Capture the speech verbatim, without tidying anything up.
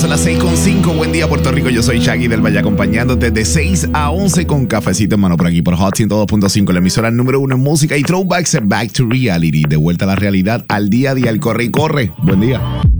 son las seis con cinco. Buen día, Puerto Rico. Yo soy Shaggy del Valle, acompañándote de seis a once con cafecito en mano por aquí, por Hot ciento dos punto cinco, la emisora número uno en música y throwbacks, back to reality. De vuelta a la realidad, al día a día, al corre y corre. Buen día.